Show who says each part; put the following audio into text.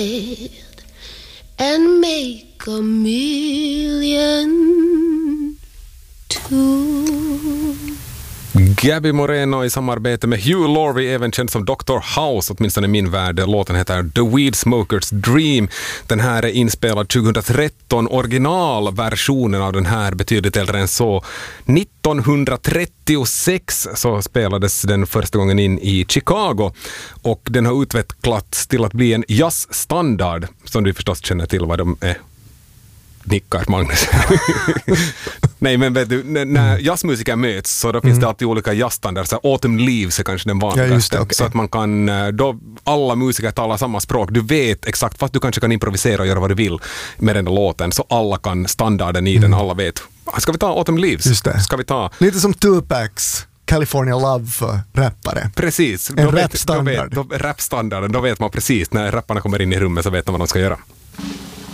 Speaker 1: And make a million too.
Speaker 2: Gabby Moreno i samarbete med Hugh Laurie, även känd som Dr. House, åtminstone i min värld. Låten heter The Weed Smokers Dream. Den här är inspelad 2013. Originalversionen av den här betydligt äldre än så. 1936 så spelades den första gången in i Chicago och den har utvecklats till att bli en jazzstandard, som du förstås känner till vad de är. Nickar Magnus. Nej, men vet du, när jazzmusiker möts så då finns det alltid olika jazzstandarder. Så Autumn Leaves är kanske den vanligaste.
Speaker 3: Okay.
Speaker 2: Så att man kan, då alla musiker talar samma språk. Du vet exakt, fast du kanske kan improvisera och göra vad du vill med den där låten. Så alla kan standarden i den, alla vet. Ska vi ta Autumn Leaves?
Speaker 3: Just det.
Speaker 2: Ska vi ta...
Speaker 3: Lite som Tupacs California Love för rappare.
Speaker 2: Precis.
Speaker 3: En rapstandard.
Speaker 2: Rapstandarden, då vet man precis. När rapparna kommer in i rummet så vet man vad de ska göra.